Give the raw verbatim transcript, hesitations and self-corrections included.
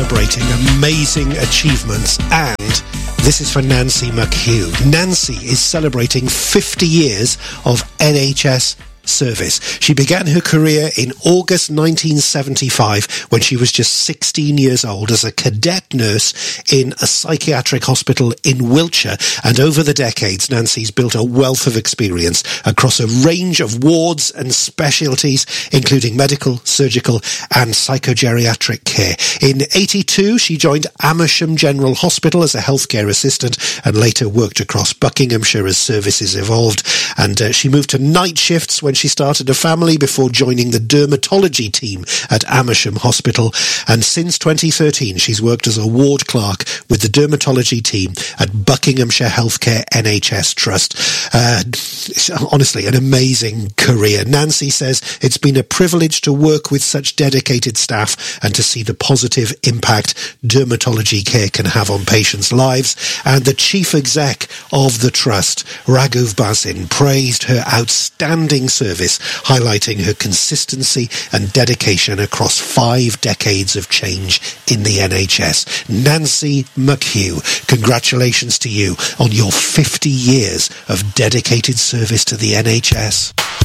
celebrating amazing achievements, and this is for Nancy McHugh. Nancy is celebrating fifty years of N H S service. She began her career in August nineteen seventy-five when she was just sixteen years old as a cadet nurse in a psychiatric hospital in Wiltshire, and over the decades Nancy's built a wealth of experience across a range of wards and specialties, including medical, surgical and psychogeriatric care. In eighty-two she joined Amersham General Hospital as a healthcare assistant and later worked across Buckinghamshire as services evolved, and uh, she moved to night shifts when she started a family before joining the dermatology team at Amersham Hospital, and since twenty thirteen she's worked as a ward clerk with the dermatology team at Buckinghamshire Healthcare N H S Trust. Uh, honestly, an amazing career. Nancy says it's been a privilege to work with such dedicated staff and to see the positive impact dermatology care can have on patients' lives. And the chief exec of the trust, Raghuv Bazin, praised her outstanding service, highlighting her consistency and dedication across five decades of change in the N H S. Nancy McHugh, congratulations to you on your fifty years of dedicated service to the N H S.